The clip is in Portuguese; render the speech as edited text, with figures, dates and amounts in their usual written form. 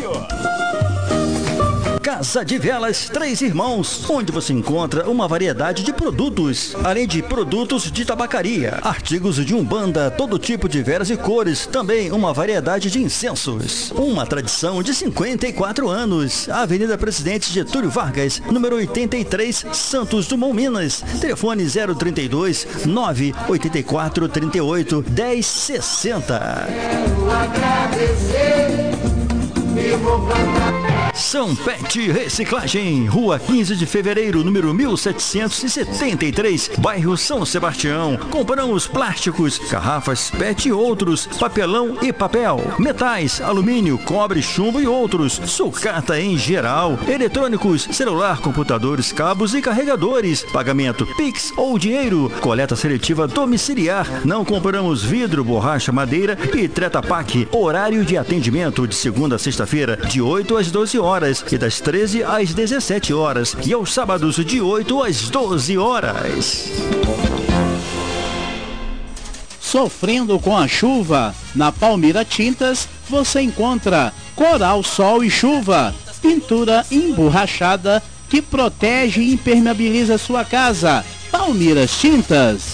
Casa de Velas Três Irmãos, onde você encontra uma variedade de produtos, além de produtos de tabacaria, artigos de umbanda, todo tipo de velas e cores, também uma variedade de incensos. Uma tradição de 54 anos. Avenida Presidente Getúlio Vargas, número 83, Santos Dumont, Minas. Telefone 032 984 38 1060. Quero agradecer, eu vou cantar. São Pet Reciclagem, Rua 15 de Fevereiro, número 1773, bairro São Sebastião. Compramos plásticos, garrafas PET e outros, papelão e papel, metais, alumínio, cobre, chumbo e outros, sucata em geral, eletrônicos, celular, computadores, cabos e carregadores, pagamento Pix ou dinheiro, coleta seletiva domiciliar. Não compramos vidro, borracha, madeira e Treta Pak. Horário de atendimento de segunda a sexta-feira, de 8 às 12 horas e das 13 às 17 horas e aos sábados de 8 às 12 horas. Sofrendo com a chuva? Na Palmira Tintas você encontra Coral, Sol e Chuva, pintura emborrachada que protege e impermeabiliza sua casa. Palmira Tintas.